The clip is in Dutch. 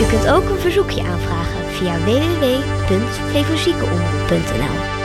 Je kunt ook een verzoekje aanvragen via www.flevoziekenomroep.nl.